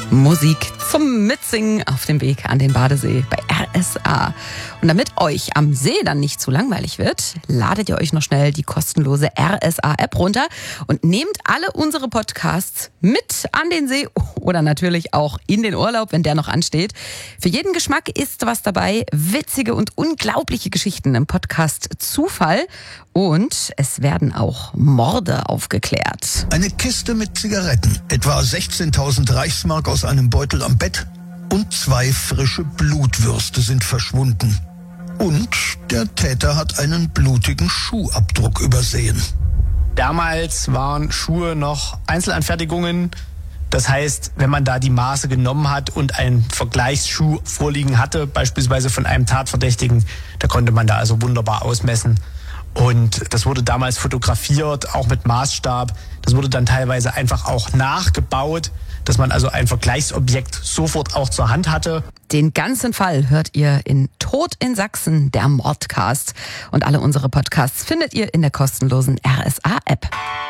Musik zum Mitsingen auf dem Weg an den Badesee bei RSA. Und damit euch am See dann nicht zu langweilig wird, ladet ihr euch noch schnell die kostenlose RSA-App runter und nehmt alle unsere Podcasts mit an den See oder natürlich auch in den Urlaub, wenn der noch ansteht. Für jeden Geschmack ist was dabei. Witzige und unglaubliche Geschichten im Podcast Zufall. Und es werden auch Morde aufgeklärt. Eine Kiste mit Zigaretten, etwa 16.000 Reichsmark aus einem Beutel am Bett und 2 frische Blutwürste sind verschwunden. Und der Täter hat einen blutigen Schuhabdruck übersehen. Damals waren Schuhe noch Einzelanfertigungen. Das heißt, wenn man da die Maße genommen hat und einen Vergleichsschuh vorliegen hatte, beispielsweise von einem Tatverdächtigen, da konnte man da also wunderbar ausmessen. Und das wurde damals fotografiert, auch mit Maßstab. Das wurde dann teilweise einfach auch nachgebaut, dass man also ein Vergleichsobjekt sofort auch zur Hand hatte. Den ganzen Fall hört ihr in Tod in Sachsen, der Mordcast. Und alle unsere Podcasts findet ihr in der kostenlosen RSA-App.